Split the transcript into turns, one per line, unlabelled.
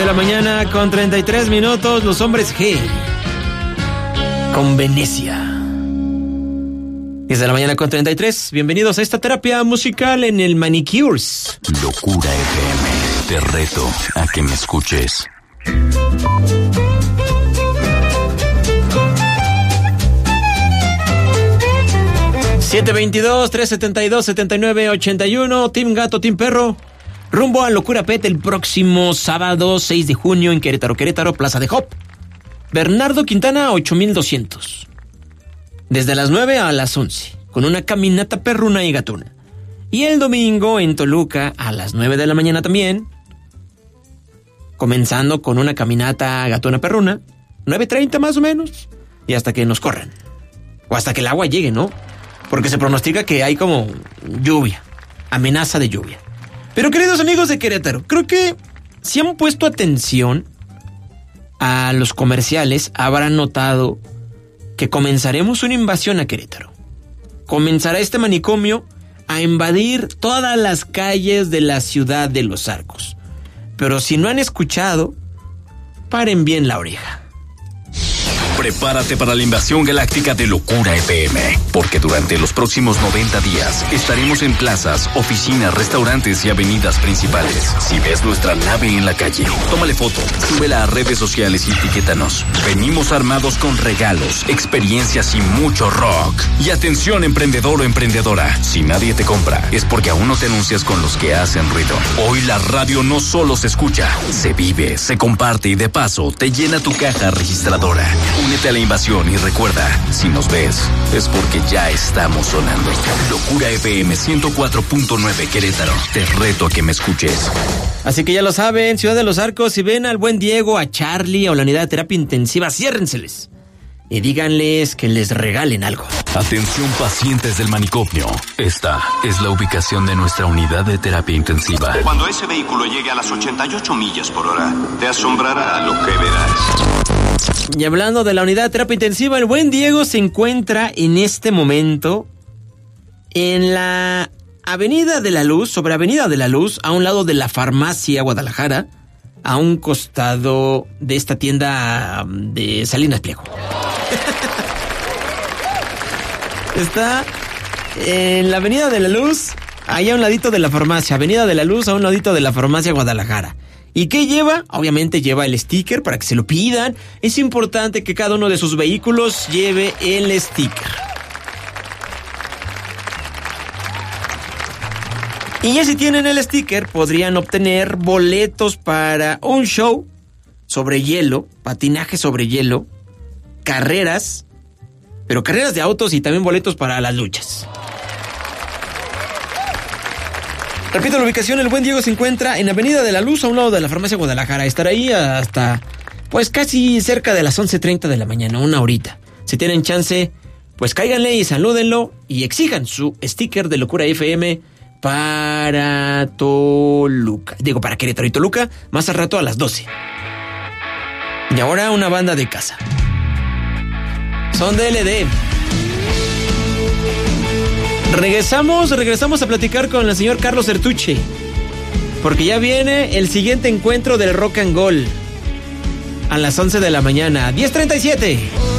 la mañana con 33 minutos, Los Hombres G. Con Venecia. 10 de la mañana con 33. Bienvenidos a esta terapia musical en el Manicures.
Locura FM. Te reto a que me escuches.
(722-372-7981) Team Gato, Team Perro. Rumbo a Locura Pet el próximo sábado 6 de junio en Querétaro, Plaza de Hop. Bernardo Quintana 8200. Desde las 9 a las 11, con una caminata perruna y gatuna. Y el domingo en Toluca a las 9 de la mañana también, comenzando con una caminata gatuna perruna, 9:30 más o menos, y hasta que nos corran. O hasta que el agua llegue, ¿no? Porque se pronostica que hay como lluvia, amenaza de lluvia. Pero queridos amigos de Querétaro, creo que si han puesto atención a los comerciales, habrán notado que comenzaremos una invasión a Querétaro. Comenzará este manicomio a invadir todas las calles de la ciudad de Los Arcos. Pero si no han escuchado, paren bien la oreja.
Prepárate para la invasión galáctica de Locura FM, porque durante los próximos 90 días estaremos en plazas, oficinas, restaurantes y avenidas principales. Si ves nuestra nave en la calle, tómale foto, súbela a redes sociales y etiquétanos. Venimos armados con regalos, experiencias y mucho rock. Y atención, emprendedor o emprendedora, si nadie te compra, es porque aún no te anuncias con los que hacen ruido. Hoy la radio no solo se escucha, se vive, se comparte y de paso te llena tu caja registradora. Únete a la invasión y recuerda, si nos ves, es porque ya estamos sonando. Locura FM 104.9 Querétaro. Te reto a que me escuches.
Así que ya lo saben, Ciudad de Los Arcos, si ven al buen Diego, a Charlie o la unidad de terapia intensiva, ciérrenseles y díganles que les regalen algo.
Atención pacientes del manicomio. Esta es la ubicación de nuestra unidad de terapia intensiva.
Cuando ese vehículo llegue a las 88 millas por hora, te asombrará lo que verás.
Y hablando de la unidad de terapia intensiva, el buen Diego se encuentra en este momento en la Avenida de la Luz, sobre Avenida de la Luz, a un lado de la farmacia Guadalajara, a un costado de esta tienda de Salinas Pliego. Está en la Avenida de la Luz, ahí a un ladito de la farmacia, Avenida de la Luz, a un ladito de la farmacia Guadalajara. ¿Y qué lleva? Obviamente lleva el sticker para que se lo pidan. Es importante que cada uno de sus vehículos lleve el sticker. Y ya si tienen el sticker, podrían obtener boletos para un show sobre hielo, patinaje sobre hielo, carreras, pero carreras de autos y también boletos para las luchas. Repito la ubicación, el buen Diego se encuentra en Avenida de la Luz, a un lado de la farmacia Guadalajara. Estará ahí hasta, pues casi cerca de las 11:30 de la mañana, una horita. Si tienen chance, pues cáiganle y salúdenlo y exijan su sticker de Locura FM para Toluca. Digo, para Querétaro y Toluca, más al rato a las 12. Y ahora una banda de casa. Son DLD. Regresamos a platicar con el señor Carlos Sertuche, porque ya viene el siguiente encuentro del Rock and Roll a las 11 de la mañana, 10:37.